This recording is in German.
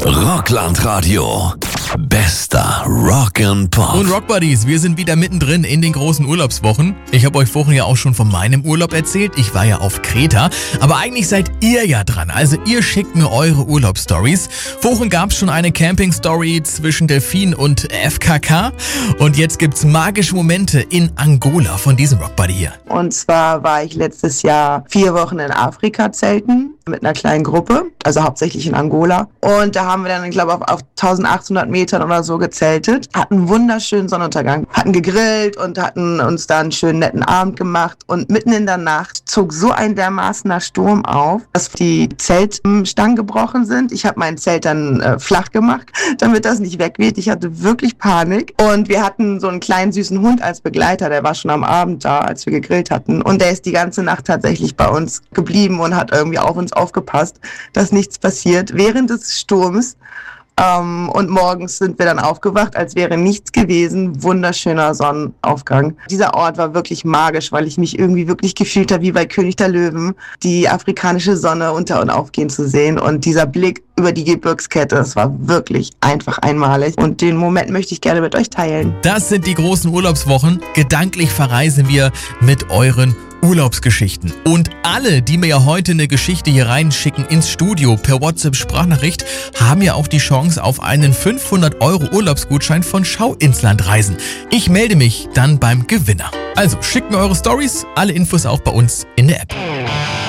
Rockland-Radio. Bester Rock'n'Pop. Und Rock Buddies, wir sind wieder mittendrin in den großen Urlaubswochen. Ich habe euch vorhin ja auch schon von meinem Urlaub erzählt. Ich war ja auf Kreta. Aber eigentlich seid ihr ja dran. Also ihr schickt mir eure Urlaubsstories. Vorhin gab es schon eine Camping-Story zwischen Delfin und FKK. Und jetzt gibt's magische Momente in Angola von diesem Rock Buddy hier. Und zwar war ich letztes Jahr 4 Wochen in Afrika zelten mit einer kleinen Gruppe, also hauptsächlich in Angola. Und da haben wir dann, ich glaube, auf 1800 Metern oder so gezeltet, hatten einen wunderschönen Sonnenuntergang, hatten gegrillt und hatten uns da einen schönen netten Abend gemacht. Und mitten in der Nacht zog so ein dermaßener Sturm auf, dass die Zeltstangen gebrochen sind. Ich habe mein Zelt dann flach gemacht, damit das nicht wegweht. Ich hatte wirklich Panik. Und wir hatten so einen kleinen süßen Hund als Begleiter, der war schon am Abend da, als wir gegrillt hatten. Und der ist die ganze Nacht tatsächlich bei uns geblieben und hat irgendwie auf uns aufgepasst, dass nichts passiert während des Sturms. Und morgens sind wir dann aufgewacht, als wäre nichts gewesen. Wunderschöner Sonnenaufgang. Dieser Ort war wirklich magisch, weil ich mich irgendwie wirklich gefühlt habe wie bei König der Löwen, die afrikanische Sonne unter- und aufgehen zu sehen. Und dieser Blick über die Gebirgskette, das war wirklich einfach einmalig. Und den Moment möchte ich gerne mit euch teilen. Das sind die großen Urlaubswochen. Gedanklich verreisen wir mit euren Urlaubsgeschichten. Und alle, die mir ja heute eine Geschichte hier reinschicken ins Studio per WhatsApp-Sprachnachricht, haben ja auch die Chance auf einen 500 € Urlaubsgutschein von Schau ins Land reisen. Ich melde mich dann beim Gewinner. Also schickt mir eure Stories, alle Infos auch bei uns in der App.